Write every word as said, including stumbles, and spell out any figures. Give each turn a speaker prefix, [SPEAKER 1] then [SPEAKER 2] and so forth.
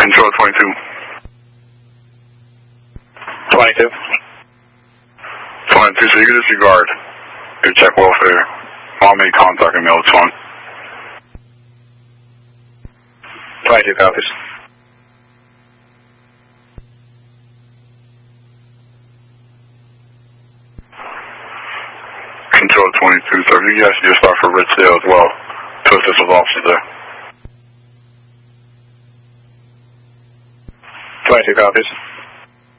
[SPEAKER 1] Control twenty-two.
[SPEAKER 2] twenty-two.
[SPEAKER 1] twenty-two, so you can disregard your check welfare. I'll make contact and mail it's one.
[SPEAKER 2] twenty-two copies.
[SPEAKER 1] Control twenty-two, so you guys should just start for Ridsdale as well. To assist with officers there.
[SPEAKER 2] twenty-two copies.